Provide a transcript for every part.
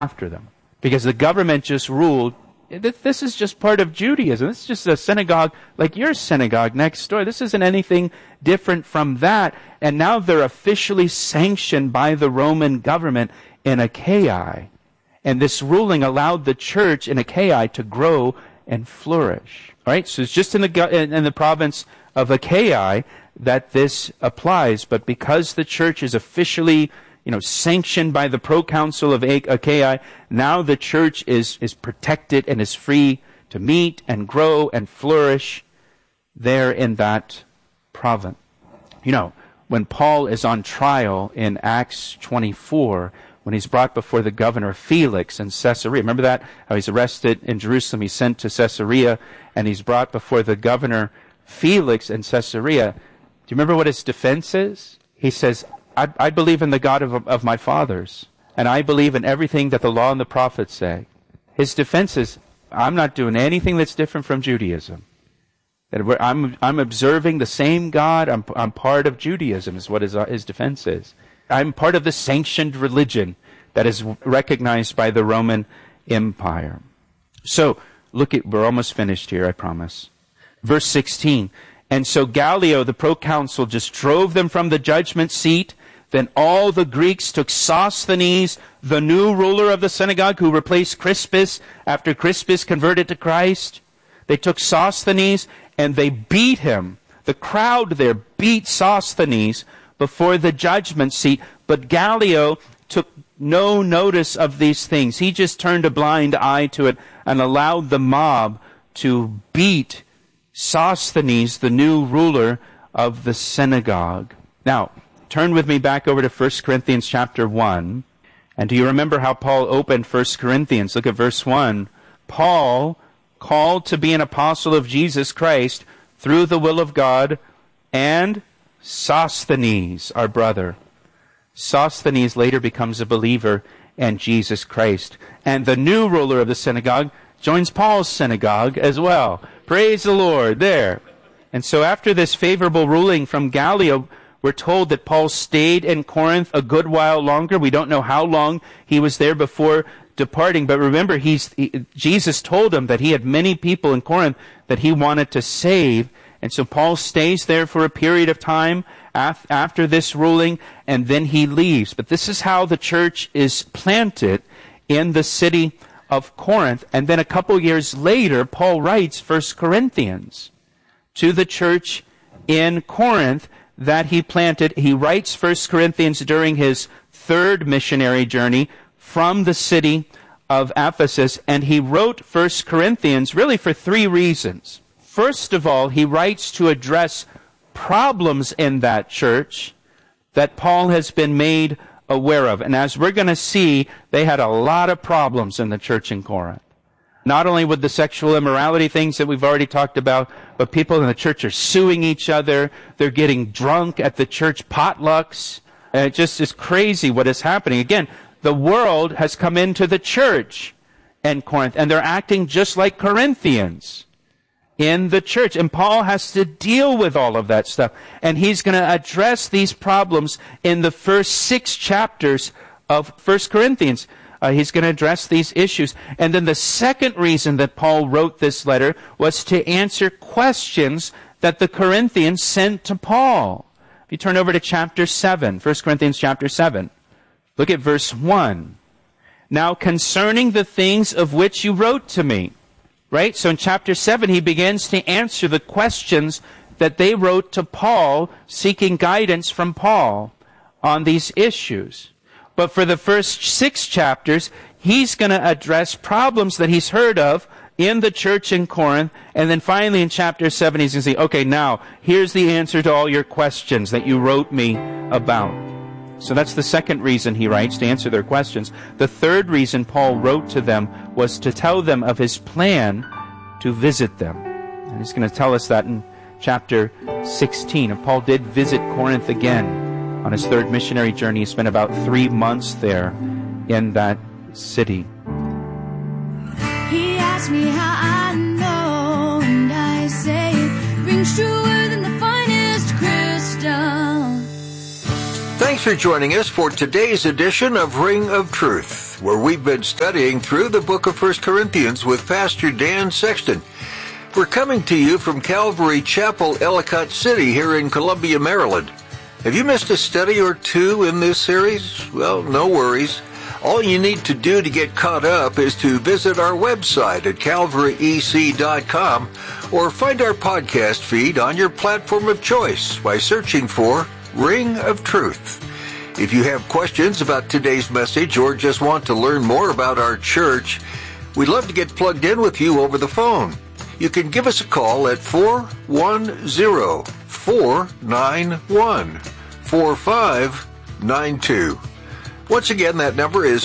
after them. Because the government just ruled, this is just part of Judaism. This is just a synagogue like your synagogue next door. This isn't anything different from that. And now they're officially sanctioned by the Roman government in Achaia. And this ruling allowed the church in Achaia to grow and flourish. All right, so it's just in the province of Achaia that this applies. But because the church is officially sanctioned by the proconsul of Achaia, now the church is protected and is free to meet and grow and flourish there in that province. When Paul is on trial in Acts 24, when he's brought before the governor Felix in Caesarea, remember that? How he's arrested in Jerusalem, he's sent to Caesarea, and he's brought before the governor Felix in Caesarea. Do you remember what his defense is? He says, I believe in the God of my fathers, and I believe in everything that the law and the prophets say. His defense is, I'm not doing anything that's different from Judaism. That I'm observing the same God. I'm part of Judaism, is what his defense is. I'm part of the sanctioned religion that is recognized by the Roman Empire. So, we're almost finished here, I promise. Verse 16. And so Gallio, the proconsul, just drove them from the judgment seat. Then all the Greeks took Sosthenes, the new ruler of the synagogue, who replaced Crispus after Crispus converted to Christ. They took Sosthenes and they beat him. The crowd there beat Sosthenes before the judgment seat. But Gallio took no notice of these things. He just turned a blind eye to it and allowed the mob to beat Sosthenes, the new ruler of the synagogue. Now, turn with me back over to 1 Corinthians chapter 1. And do you remember how Paul opened 1 Corinthians? Look at verse 1. Paul, called to be an apostle of Jesus Christ through the will of God, and Sosthenes, our brother. Sosthenes later becomes a believer in Jesus Christ. And the new ruler of the synagogue joins Paul's synagogue as well. Praise the Lord there. And so after this favorable ruling from Gallio, we're told that Paul stayed in Corinth a good while longer. We don't know how long he was there before departing. But remember, Jesus told him that he had many people in Corinth that he wanted to save. And so Paul stays there for a period of time after this ruling, and then he leaves. But this is how the church is planted in the city of Corinth. And then a couple years later, Paul writes 1 Corinthians to the church in Corinth that he planted. He writes 1 Corinthians during his third missionary journey from the city of Ephesus. And he wrote 1 Corinthians really for three reasons. First of all, he writes to address problems in that church that Paul has been made aware of. And as we're going to see, they had a lot of problems in the church in Corinth. Not only with the sexual immorality things that we've already talked about, but people in the church are suing each other. They're getting drunk at the church potlucks. And it just is crazy what is happening. Again, the world has come into the church in Corinth, and they're acting just like Corinthians in the church. And Paul has to deal with all of that stuff. And he's going to address these problems in the first 6 chapters of 1 Corinthians. He's going to address these issues. And then the second reason that Paul wrote this letter was to answer questions that the Corinthians sent to Paul. If you turn over to chapter 7, 1 Corinthians chapter 7, look at verse 1. Now concerning the things of which you wrote to me. Right? So in chapter 7, he begins to answer the questions that they wrote to Paul, seeking guidance from Paul on these issues. But for the first 6 chapters, he's going to address problems that he's heard of in the church in Corinth. And then finally in chapter 7, he's going to say, okay, now, here's the answer to all your questions that you wrote me about. So that's the second reason he writes, to answer their questions. The third reason Paul wrote to them was to tell them of his plan to visit them. And he's going to tell us that in chapter 16. And Paul did visit Corinth again on his third missionary journey. He spent about 3 months there in that city. He asked me how I know, and I say it rings truer than the finest crystal. Thanks Thanks for joining us for today's edition of Ring of Truth, where we've been studying through the book of 1 Corinthians with Pastor Dan Sexton. We're coming to you from Calvary Chapel, Ellicott City here in Columbia, Maryland. Have you missed a study or two in this series? Well, no worries. All you need to do to get caught up is to visit our website at calvaryec.com or find our podcast feed on your platform of choice by searching for Ring of Truth. If you have questions about today's message or just want to learn more about our church, we'd love to get plugged in with you over the phone. You can give us a call at 410-491-4592. Once again, that number is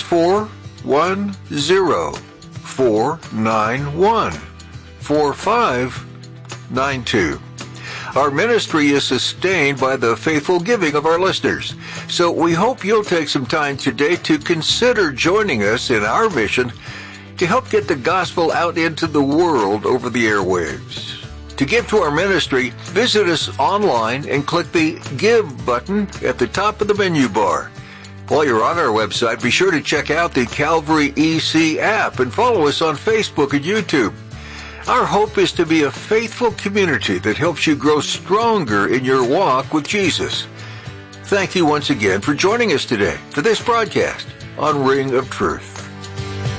410-491-4592. Our ministry is sustained by the faithful giving of our listeners, so we hope you'll take some time today to consider joining us in our mission to help get the gospel out into the world over the airwaves. To give to our ministry, visit us online and click the Give button at the top of the menu bar. While you're on our website, be sure to check out the Calvary EC app and follow us on Facebook and YouTube. Our hope is to be a faithful community that helps you grow stronger in your walk with Jesus. Thank you once again for joining us today for this broadcast on Ring of Truth.